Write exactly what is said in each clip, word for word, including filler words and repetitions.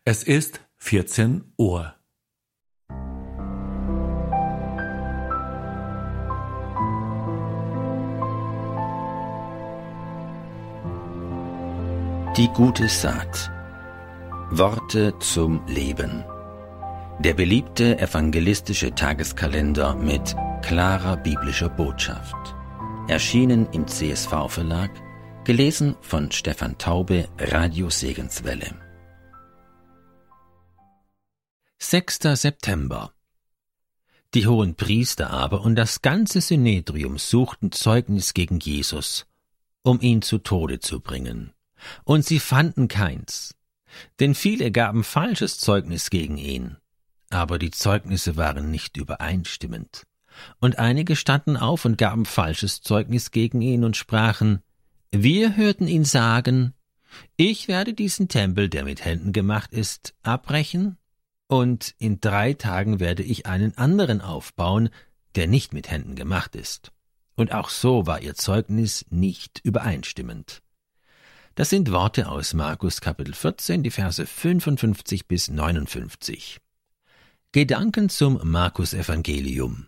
Es ist vierzehn Uhr. Die gute Saat. Worte zum Leben. Der beliebte evangelistische Tageskalender mit klarer biblischer Botschaft. Erschienen im C S V-Verlag, gelesen von Stefan Taube, Radio Segenswelle. sechster September. Die Hohenpriester aber und das ganze Synedrium suchten Zeugnis gegen Jesus, um ihn zu Tode zu bringen. Und sie fanden keins, denn viele gaben falsches Zeugnis gegen ihn. Aber die Zeugnisse waren nicht übereinstimmend. Und einige standen auf und gaben falsches Zeugnis gegen ihn und sprachen: Wir hörten ihn sagen, ich werde diesen Tempel, der mit Händen gemacht ist, abbrechen, und in drei Tagen werde ich einen anderen aufbauen, der nicht mit Händen gemacht ist. Und auch so war ihr Zeugnis nicht übereinstimmend. Das sind Worte aus Markus Kapitel vierzehn, die Verse fünfundfünfzig bis neunundfünfzig. Gedanken zum Markus-Evangelium.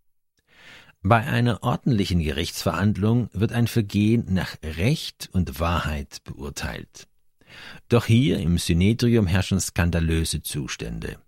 Bei einer ordentlichen Gerichtsverhandlung wird ein Vergehen nach Recht und Wahrheit beurteilt. Doch hier im Synedrium herrschen skandalöse Zustände.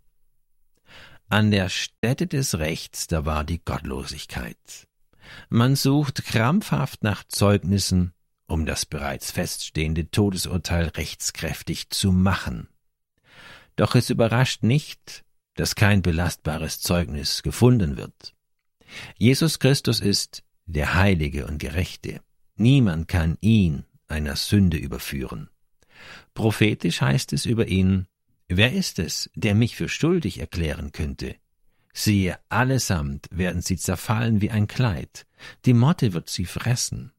An der Stätte des Rechts, da war die Gottlosigkeit. Man sucht krampfhaft nach Zeugnissen, um das bereits feststehende Todesurteil rechtskräftig zu machen. Doch es überrascht nicht, dass kein belastbares Zeugnis gefunden wird. Jesus Christus ist der Heilige und Gerechte. Niemand kann ihn einer Sünde überführen. Prophetisch heißt es über ihn: Wer ist es, der mich für schuldig erklären könnte? Siehe, allesamt werden sie zerfallen wie ein Kleid, die Motte wird sie fressen.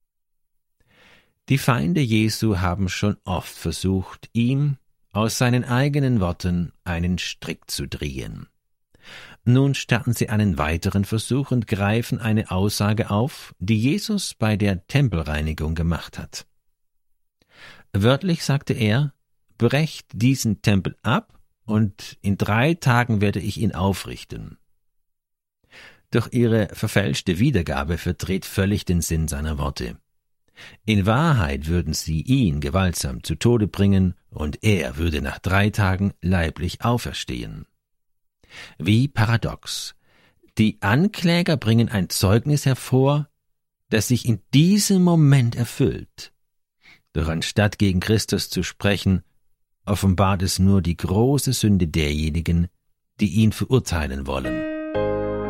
Die Feinde Jesu haben schon oft versucht, ihm aus seinen eigenen Worten einen Strick zu drehen. Nun starten sie einen weiteren Versuch und greifen eine Aussage auf, die Jesus bei der Tempelreinigung gemacht hat. Wörtlich sagte er: Brecht diesen Tempel ab, und in drei Tagen werde ich ihn aufrichten. Doch ihre verfälschte Wiedergabe verdreht völlig den Sinn seiner Worte. In Wahrheit würden sie ihn gewaltsam zu Tode bringen, und er würde nach drei Tagen leiblich auferstehen. Wie paradox. Die Ankläger bringen ein Zeugnis hervor, das sich in diesem Moment erfüllt. Doch anstatt gegen Christus zu sprechen, offenbart es nur die große Sünde derjenigen, die ihn verurteilen wollen.